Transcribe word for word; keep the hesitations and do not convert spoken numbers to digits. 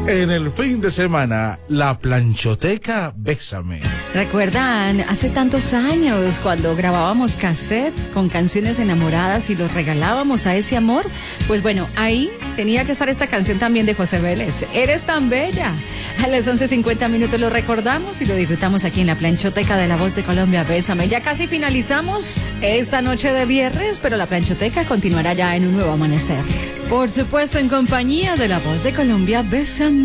En el fin de semana, la planchoteca Bésame. ¿Recuerdan hace tantos años cuando grabábamos cassettes con canciones enamoradas y los regalábamos a ese amor? Pues bueno, ahí tenía que estar esta canción también de José Vélez, Eres tan bella. A las once cincuenta minutos lo recordamos y lo disfrutamos aquí en la planchoteca de La Voz de Colombia, Bésame. Ya casi finalizamos esta noche de viernes, pero la planchoteca continuará ya en un nuevo amanecer. Por supuesto, en compañía de La Voz de Colombia, Bésame.